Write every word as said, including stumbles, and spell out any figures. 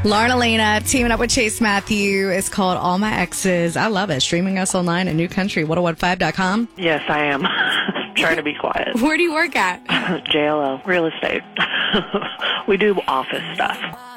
Lauren Elena teaming up with Chase Matthew. It's called All My Exes. I love it. Streaming us online at new country one oh one five dot com. Yes, I am. Trying to be quiet. Where do you work at? J L L, real estate. We do office stuff.